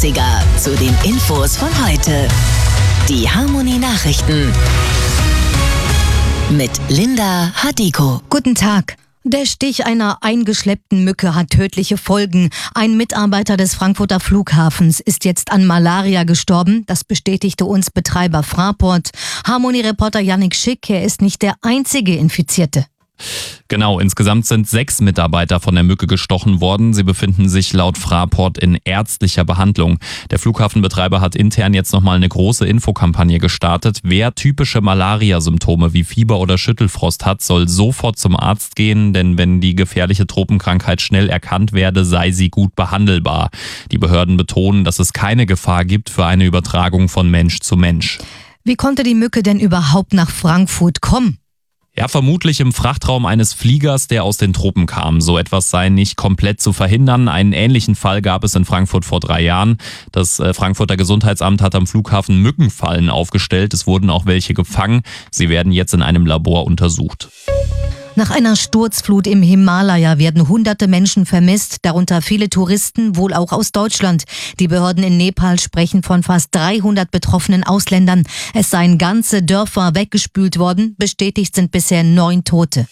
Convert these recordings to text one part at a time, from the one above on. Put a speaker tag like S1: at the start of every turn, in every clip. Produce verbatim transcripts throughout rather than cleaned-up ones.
S1: achtziger zu den Infos von heute. Die Harmony Nachrichten mit Linda Hadiko.
S2: Guten Tag. Der Stich einer eingeschleppten Mücke hat tödliche Folgen. Ein Mitarbeiter des Frankfurter Flughafens ist jetzt an Malaria gestorben. Das bestätigte uns Betreiber Fraport. Harmony-Reporter Yannick Schick, er ist nicht der einzige Infizierte.
S3: Genau, insgesamt sind sechs Mitarbeiter von der Mücke gestochen worden. Sie befinden sich laut Fraport in ärztlicher Behandlung. Der Flughafenbetreiber hat intern jetzt nochmal eine große Infokampagne gestartet. Wer typische Malaria-Symptome wie Fieber oder Schüttelfrost hat, soll sofort zum Arzt gehen, denn wenn die gefährliche Tropenkrankheit schnell erkannt werde, sei sie gut behandelbar. Die Behörden betonen, dass es keine Gefahr gibt für eine Übertragung von Mensch zu Mensch.
S2: Wie konnte die Mücke denn überhaupt nach Frankfurt kommen?
S3: Ja, vermutlich im Frachtraum eines Fliegers, der aus den Tropen kam. So etwas sei nicht komplett zu verhindern. Einen ähnlichen Fall gab es in Frankfurt vor drei Jahren. Das Frankfurter Gesundheitsamt hat am Flughafen Mückenfallen aufgestellt. Es wurden auch welche gefangen. Sie werden jetzt in einem Labor untersucht.
S2: Nach einer Sturzflut im Himalaya werden hunderte Menschen vermisst, darunter viele Touristen, wohl auch aus Deutschland. Die Behörden in Nepal sprechen von fast dreihundert betroffenen Ausländern. Es seien ganze Dörfer weggespült worden, bestätigt sind bisher neun Tote.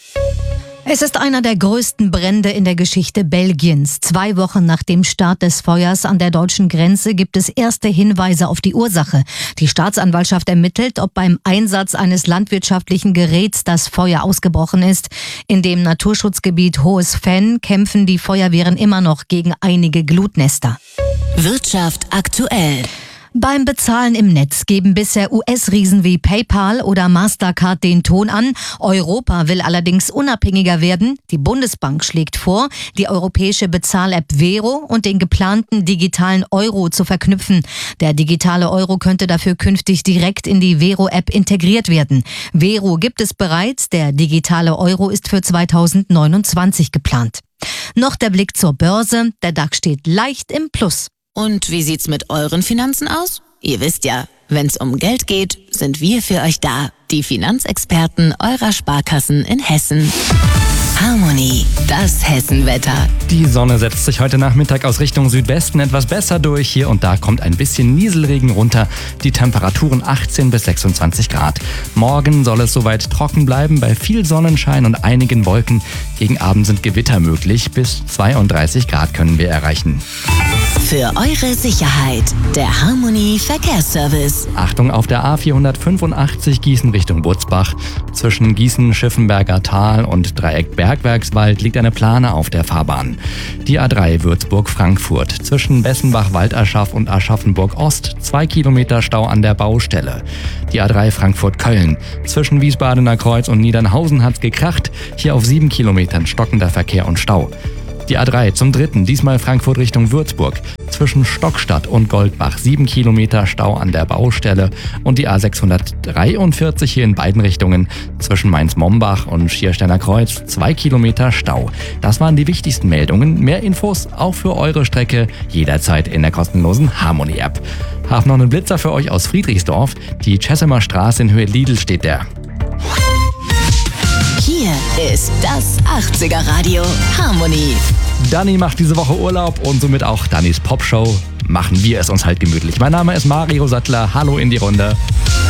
S2: Es ist einer der größten Brände in der Geschichte Belgiens. Zwei Wochen nach dem Start des Feuers an der deutschen Grenze gibt es erste Hinweise auf die Ursache. Die Staatsanwaltschaft ermittelt, ob beim Einsatz eines landwirtschaftlichen Geräts das Feuer ausgebrochen ist. In dem Naturschutzgebiet Hohes Venn kämpfen die Feuerwehren immer noch gegen einige Glutnester.
S1: Wirtschaft aktuell.
S2: Beim Bezahlen im Netz geben bisher U S-Riesen wie PayPal oder Mastercard den Ton an. Europa will allerdings unabhängiger werden. Die Bundesbank schlägt vor, die europäische Bezahl-App Vero und den geplanten digitalen Euro zu verknüpfen. Der digitale Euro könnte dafür künftig direkt in die Vero-App integriert werden. Vero gibt es bereits, der digitale Euro ist für zweitausendneunundzwanzig geplant. Noch der Blick zur Börse, der DAX steht leicht im Plus.
S1: Und wie sieht's mit euren Finanzen aus? Ihr wisst ja, wenn's um Geld geht, sind wir für euch da. Die Finanzexperten eurer Sparkassen in Hessen. Harmony, das Hessenwetter.
S4: Die Sonne setzt sich heute Nachmittag aus Richtung Südwesten etwas besser durch. Hier und da kommt ein bisschen Nieselregen runter. Die Temperaturen achtzehn bis sechsundzwanzig Grad. Morgen soll es soweit trocken bleiben, bei viel Sonnenschein und einigen Wolken. Gegen Abend sind Gewitter möglich. Bis zweiunddreißig Grad können wir erreichen.
S1: Für eure Sicherheit, der Harmony Verkehrsservice.
S4: Achtung auf der A vierhundertfünfundachtzig Gießen Richtung Butzbach. Zwischen Gießen-Schiffenberger Tal und Dreieck Bergwerkswald liegt eine Plane auf der Fahrbahn. Die A drei Würzburg-Frankfurt. Zwischen Bessenbach-Walderschaff und Aschaffenburg-Ost zwei Kilometer Stau an der Baustelle. Die A drei Frankfurt-Köln. Zwischen Wiesbadener Kreuz und Niedernhausen hat's gekracht. Hier auf sieben Kilometern stockender Verkehr und Stau. Die A drei zum dritten, diesmal Frankfurt Richtung Würzburg. Zwischen Stockstadt und Goldbach sieben Kilometer Stau an der Baustelle und die A sechshundertdreiundvierzig hier in beiden Richtungen zwischen Mainz-Mombach und Schiersteiner Kreuz zwei Kilometer Stau. Das waren die wichtigsten Meldungen. Mehr Infos auch für eure Strecke jederzeit in der kostenlosen Harmony-App. Hab noch einen Blitzer für euch aus Friedrichsdorf. Die Chessemer Straße in Höhe Lidl steht der.
S1: Hier ist das achtziger Radio Harmony.
S4: Dani macht diese Woche Urlaub und somit auch Dannys Popshow. Machen wir es uns halt gemütlich. Mein Name ist Mario Sattler. Hallo in die Runde.